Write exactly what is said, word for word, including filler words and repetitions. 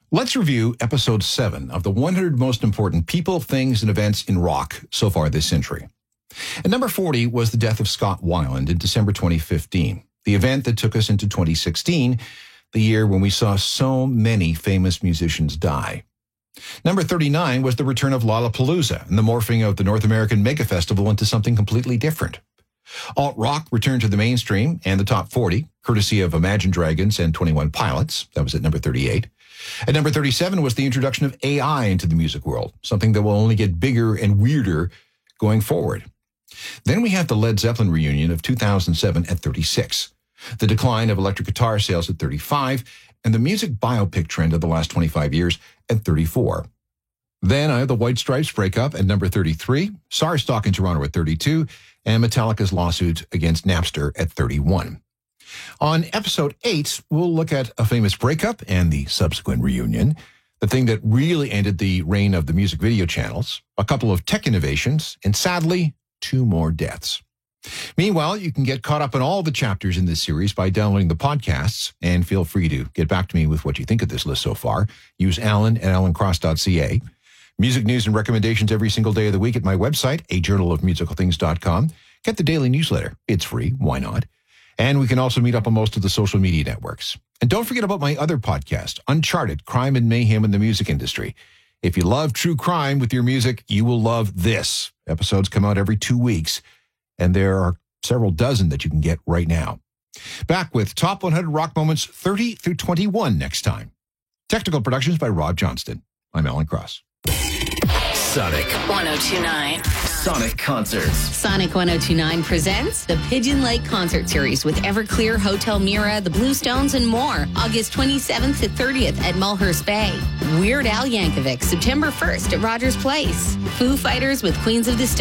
Let's review episode seven of the one hundred most important people, things, and events in rock so far this century. At number forty was the death of Scott Weiland in December twenty fifteen, the event that took us into twenty sixteen, the year when we saw so many famous musicians die. Number thirty-nine was the return of Lollapalooza and the morphing of the North American Mega Festival into something completely different. Alt-rock returned to the mainstream and the top forty, courtesy of Imagine Dragons and twenty-one Pilots. That was at number thirty-eight. At number thirty-seven was the introduction of A I into the music world, something that will only get bigger and weirder going forward. Then we have the Led Zeppelin reunion of two thousand seven at thirty-six, the decline of electric guitar sales at thirty-five, and the music biopic trend of the last twenty-five years at thirty-four. Then I have the White Stripes breakup at number thirty-three, SARS stock in Toronto at thirty-two, and Metallica's lawsuit against Napster at thirty-one. On episode eight, we'll look at a famous breakup and the subsequent reunion, the thing that really ended the reign of the music video channels, a couple of tech innovations, and sadly, two more deaths. Meanwhile, you can get caught up on all the chapters in this series by downloading the podcasts, and feel free to get back to me with what you think of this list so far. Use Alan at alan cross dot c a. Music news and recommendations every single day of the week at my website, a journal of musical things dot com. Get the daily newsletter. It's free. Why not? And we can also meet up on most of the social media networks. And don't forget about my other podcast, Uncharted, Crime and Mayhem in the Music Industry. If you love true crime with your music, you will love this. Episodes come out every two weeks, and there are several dozen that you can get right now. Back with Top one hundred Rock Moments thirty through twenty-one next time. Technical productions by Rob Johnston. I'm Alan Cross. Sonic one oh two point nine. Sonic Concerts. Sonic one oh two point nine presents the Pigeon Lake Concert Series with Everclear, Hotel Mira, the Bluestones, and more. August twenty-seventh to thirtieth at Mulhurst Bay. Weird Al Yankovic, September first at Rogers Place. Foo Fighters with Queens of the Stone